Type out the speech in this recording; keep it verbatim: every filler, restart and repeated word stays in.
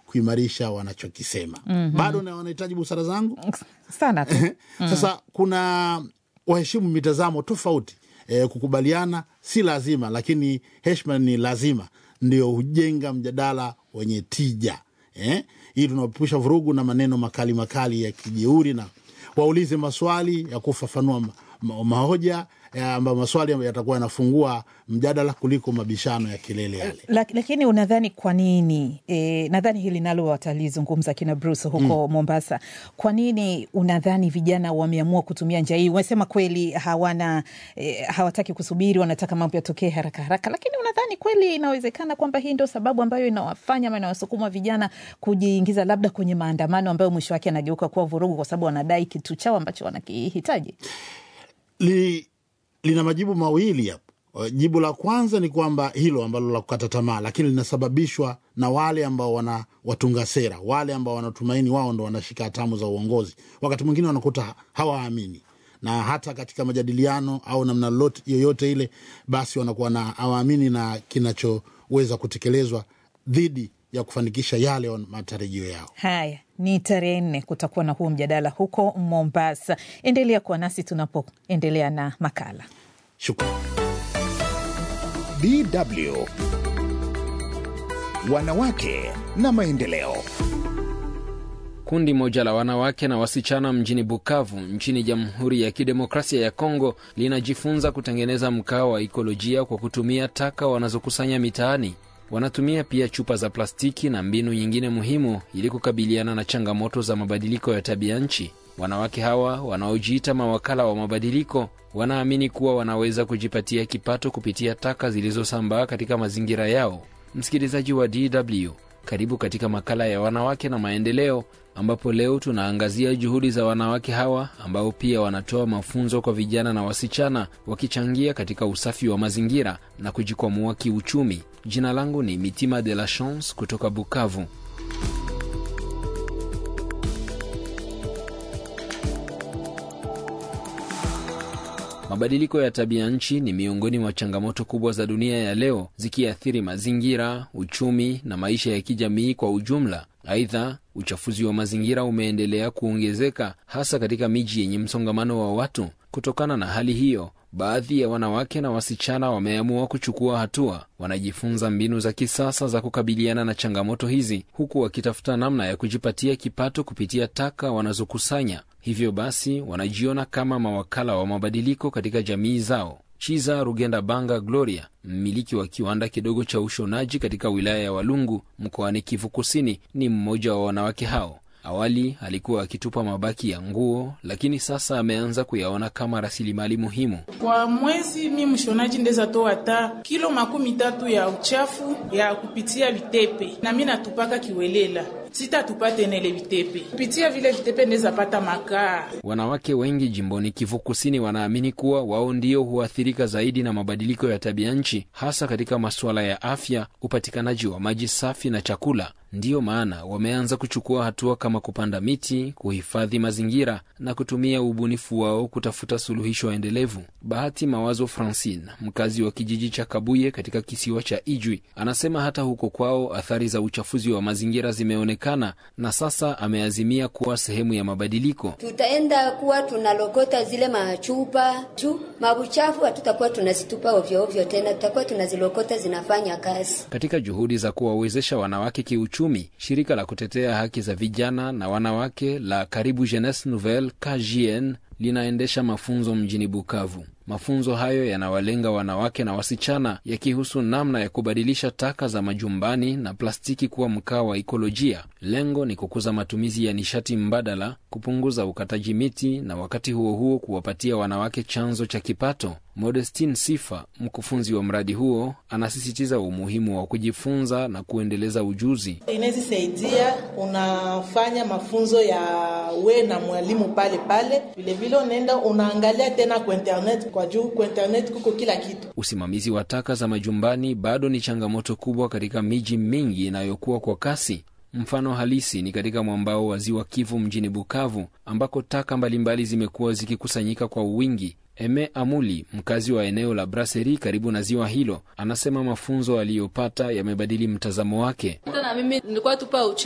kuimarisha wanachokisema. Mm-hmm. Bado na wanahitaji busara zangu sana tu. Mm. Sasa kuna waheshimu mitazamo tofauti. E, kukubaliana si lazima, lakini heshima ni lazima, ndio hujenga mjadala wenye tija. Eh, hii tunapusha vurugu na maneno makali makali ya kijeuri, na waulize maswali ya kufafanua ma, ma, mahoja ambayo maswali yatakuwa yanafungua mjadala kuliko mabishano ya kilele yale. Lakini unadhani kwa nini, e, nadhani hili nalo watalizungumza kina Bruce huko mm. Mombasa, kwa nini unadhani vijana wameamua kutumia njia hii? Wanasema kweli hawana e, hawataki kusubiri, wanataka mambo yatokee haraka haraka, lakini unadhani kweli inawezekana kwamba hii ndio sababu ambayo inawafanya ama inawasukuma vijana kujiingiza labda kwenye maandamano ambayo mwisho wake yanageuka kuwa vurugu kwa sababu wanadai kitu chao ambacho wanakihitaji? Li lina majibu mawili hapo. Jibu la kwanza ni kwamba hilo ambalo la kukata tamaa, lakini linasababishwa na wale ambao wana watunga sera, wale ambao wanatumaini wao ndo wanashika hatamu za uongozi. Wakati mwingine wanakuta hawaamini, na hata katika majadiliano au namna lolote yoyote ile, basi wanakuwa na hawaamini na kinachoweza kutekelezwa dhidi ya kufanikisha yale matarajio yao. Haya, ni tarehe nne kutakuwa na huu mjadala huko Mombasa. Endelea kuwa nasi tunapoendelea na makala. Shukrani. D W Wanawake na maendeleo. Kundi moja la wanawake na wasichana mjini Bukavu, nchini Jamhuri ya Kidemokrasia ya Kongo, linajifunza kutengeneza mkaa wa ekolojia kwa kutumia taka wanazokusanya mitaani. Wanatumia pia chupa za plastiki na mbinu nyingine muhimu ili kukabiliana na changamoto za mabadiliko ya tabia nchi. Wanawake hawa wanaojiita mawakala wa mabadiliko wanaamini kuwa wanaweza kujipatia kipato kupitia taka zilizosambaa katika mazingira yao. Msikilizaji wa D W, karibu katika makala ya wanawake na maendeleo, ambapo leo tunaangazia juhudi za wanawake hawa ambao pia wanatoa mafunzo kwa vijana na wasichana, wakichangia katika usafi wa mazingira na kujikwamua kiuchumi. Jina langu ni Mitima de la Chance kutoka Bukavu. Mabadiliko ya tabia nchi ni miongoni mwa changamoto kubwa za dunia ya leo, zikiathiri mazingira, uchumi na maisha ya kijamii kwa ujumla. Aidha, uchafuzi wa mazingira umeendelea kuongezeka hasa katika miji yenye msongamano wa watu. Kutokana na hali hiyo, baadhi ya wanawake na wasichana wameamua kuchukua hatua. Wanajifunza mbinu za kisasa za kukabiliana na changamoto hizi, huku wakitafuta namna ya kujipatia kipato kupitia taka wanazokusanya. Hivyo basi, wanajiona kama mawakala wa mabadiliko katika jamii zao. Chiza Rugenda Banga Gloria, mmiliki wa kiwanda kidogo cha ushonaji katika wilaya ya Walungu mkoani Kivu Kusini, ni mmoja wa wanawake hao. Awali alikuwa akitupa mabaki ya nguo, lakini sasa ameanza kuyaona kama rasilimali muhimu. Kwa mwezi mimi mshonaji ndeza toa hata kilo makumi tatu ya uchafu ya kupitia vitepe, na mimi natupaka kiwelela. Sita tupate nele vitepe. Kupitia vile vitepe ndeza pata makaa. Wanawake wengi jimboni Kivu Kusini wanaamini kuwa wao ndio huathirika zaidi na mabadiliko ya tabia nchi, hasa katika masuala ya afya, upatikanaji wa maji safi na chakula. Ndiyo maana wameanza kuchukua hatua kama kupanda miti, kuhifadhi mazingira na kutumia ubunifu wao kutafuta suluhisho endelevu. Bahati Mawazo Francine, mkazi wa kijiji cha Kabuye katika kisiwa cha Ijwi, anasema hata huko kwao athari za uchafuzi wa mazingira zimeonekana, na sasa ameazimia kuwa sehemu ya mabadiliko. Tutaenda kuwa tunalokota zile machupa tu, mabuchafu hatutakuwa tunazitupa ovyo ovyo tena, tutakuwa tunazilokota zinafanya kazi. Katika juhudi za kuwawezesha wanawake kiuchumi, shirika la kutetea haki za vijana na wanawake la Karibu Jeunesse Nouvelle K J N linaendesha mafunzo mjini Bukavu. Mafunzo hayo yanawalenga wanawake na wasichana, yakihusu namna ya kubadilisha taka za majumbani na plastiki kuwa mkaa wa ekolojia. Lengo ni kukuza matumizi ya nishati mbadala, kupunguza ukataji miti na wakati huo huo kuwapatia wanawake chanzo cha kipato. Modestine Sifa, mkufunzi wa mradi huo, anasisitiza umuhimu wa kujifunza na kuendeleza ujuzi. Inaweza saidia unafanya mafunzo ya we na mwalimu pale pale, vile vile unaenda unaangalia tena kwa internet, kwa juu kwa internet kuko kila kitu. Usimamizi wa taka za majumbani bado ni changamoto kubwa katika miji mingi inayokuwa kwa kasi. Mfano halisi ni katika mwambao wa Ziwa Kivu mjini Bukavu, ambako taka mbalimbali zimekuwa zikikusanyika kwa wingi. Eme Amuli, mkazi wa eneo la Brasserie karibu na ziwa hilo, anasema mafunzo aliyopata yamebadili mtazamo wake. Na mimi nilikuwa tupa